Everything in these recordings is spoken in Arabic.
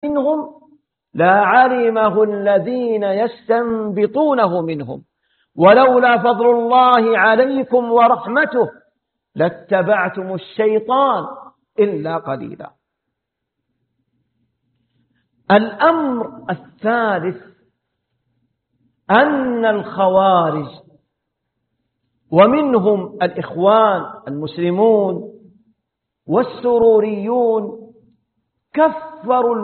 منهم لعلمه الذين يستنبطونه منهم ولولا فضل الله عليكم ورحمته لاتبعتم الشيطان إلا قليلا. الأمر الثالث أن الخوارج ومنهم الإخوان المسلمون والسروريون كفروا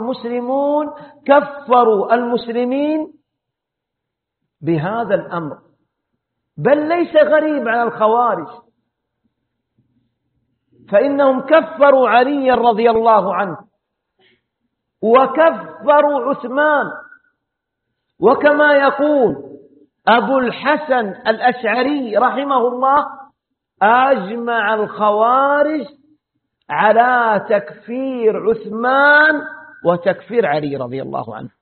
المسلمين بهذا الأمر، بل ليس غريب على الخوارج، فإنهم كفروا علي رضي الله عنه وكفروا عثمان، وكما يقول أبو الحسن الأشعري رحمه الله أجمع الخوارج على تكفير عثمان وتكفير علي رضي الله عنه.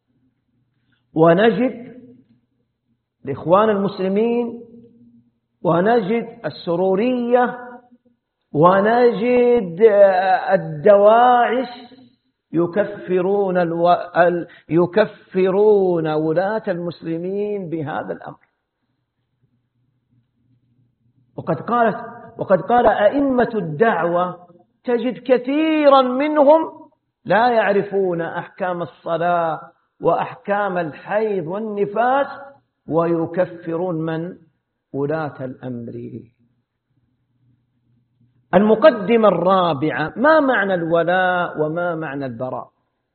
ونجد الإخوان المسلمين ونجد السرورية ونجد الدواعش يكفرون ولاة المسلمين بهذا الأمر. وقد قال أئمة الدعوة تجد كثيرا منهم لا يعرفون أحكام الصلاة وأحكام الحيض والنفاس ويكفرون من ولاة الأمر. المقدمة الرابعة: ما معنى الولاء وما معنى البراء؟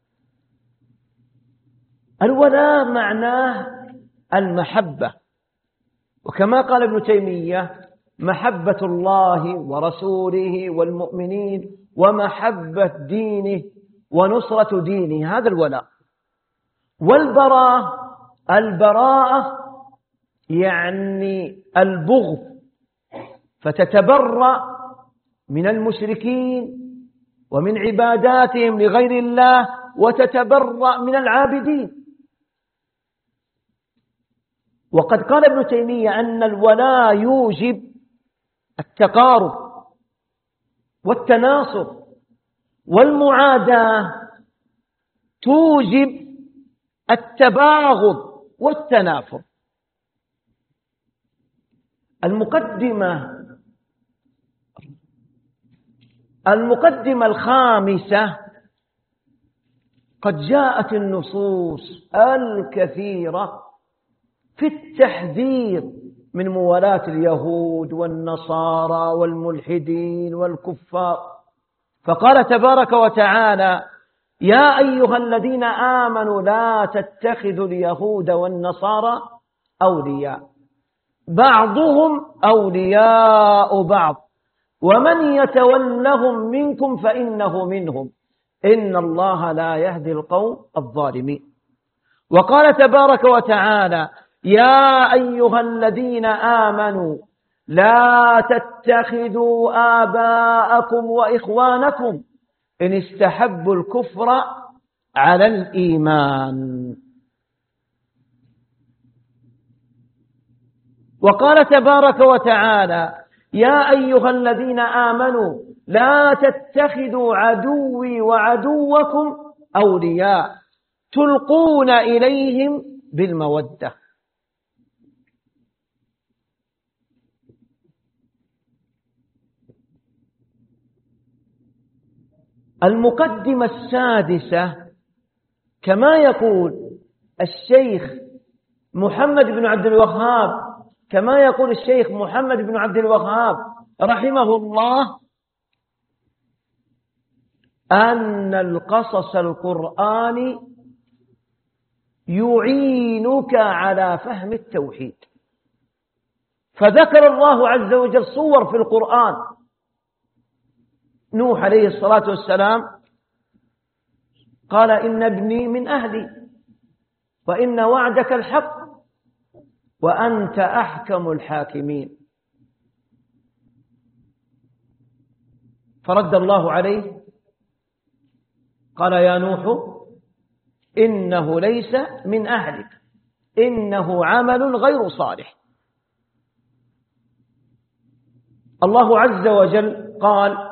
الولاء معناه المحبة، وكما قال ابن تيمية: محبة الله ورسوله والمؤمنين ومحبة دينه ونصرة دينه، هذا الولاء. البراءة يعني البغض، فتتبرأ من المشركين ومن عباداتهم لغير الله وتتبرأ من العابدين. وقد قال ابن تيمية أن الولاء يوجب التقارب والتناصر، والمعاداة توجب التباغض والتنافر. المقدمة الخامسة: قد جاءت النصوص الكثيرة في التحذير من موالاة اليهود والنصارى والملحدين والكفار، فقال تبارك وتعالى: يا أيها الذين آمنوا لا تتخذوا اليهود والنصارى أولياء بعضهم أولياء بعض ومن يتولهم منكم فإنه منهم إن الله لا يهدي القوم الظالمين. وقال تبارك وتعالى: يا أيها الذين آمنوا لا تتخذوا آباءكم وإخوانكم إن استحبوا الكفر على الإيمان. وقال تبارك وتعالى: يا أيها الذين آمنوا لا تتخذوا عدوي وعدوكم أولياء تلقون إليهم بالمودة. المقدمة السادسة: كما يقول الشيخ محمد بن عبد الوهاب رحمه الله، أن القصص القرآني يعينك على فهم التوحيد. فذكر الله عز وجل صور في القرآن: نوح عليه الصلاة والسلام قال: إن ابني من أهلي وإن وعدك الحق وأنت أحكم الحاكمين. فرد الله عليه قال: يا نوح إنه ليس من أهلك إنه عمل غير صالح. الله عز وجل قال: